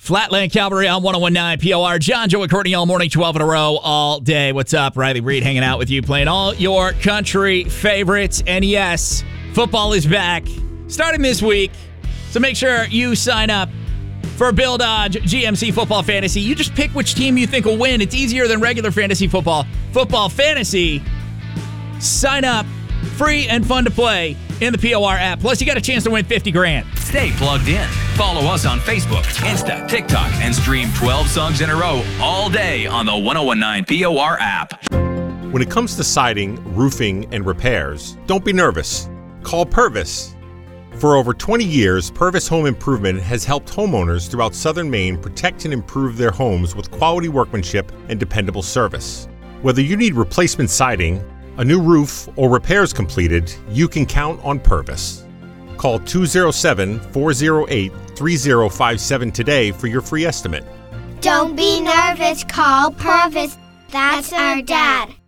Flatland Calvary on 101.9 POR. John, Joe, and Courtney all morning, 12 in a row, all day. What's up? Riley Reed hanging out with you, playing all your country favorites. And yes, football is back, starting this week. So make sure you sign up for Bill Dodge GMC Football Fantasy. You just pick which team you think will win. It's easier than regular fantasy football. Football Fantasy. Sign up. Free and fun to play in the POR app. Plus, you got a chance to win $50,000. Stay plugged in. Follow us on Facebook, Insta, TikTok, and stream 12 songs in a row all day on the 101.9 POR app. When it comes to siding, roofing, and repairs, don't be nervous. Call Purvis. For over 20 years, Purvis Home Improvement has helped homeowners throughout southern Maine protect and improve their homes with quality workmanship and dependable service. Whether you need replacement siding, a new roof, or repairs completed, you can count on Purvis. Call 207-408-3057 today for your free estimate. Don't be nervous. Call Purvis. That's our dad.